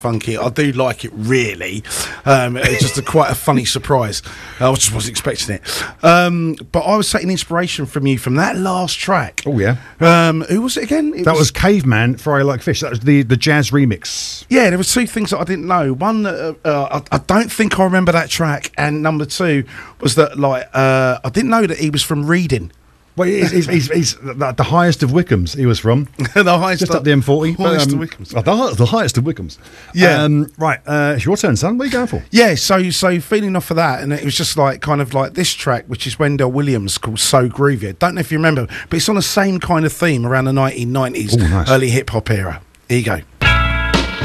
funky. I do like it, really. It's just quite a funny surprise. I just wasn't expecting it. But I was taking inspiration from you from that last track. Oh, yeah. Who was it again? That was Caveman, Fry Like Fish. That was the jazz remix. Yeah, there were two things that I didn't know. One, I don't think I remember that track. And number two was that, I didn't know that he was from Reading. Well, he's the highest of Wickhams he was from. The highest, just up the M40. Highest of Wickhams. The highest of Wickhams. Yeah. Right, it's your turn, son. What are you going for? Yeah, so feeding off of that, and it was just kind of like this track, which is Wendell Williams, called So Groovy. I don't know if you remember, but it's on the same kind of theme around the 1990s, Ooh, nice. early hip-hop era. Here you go.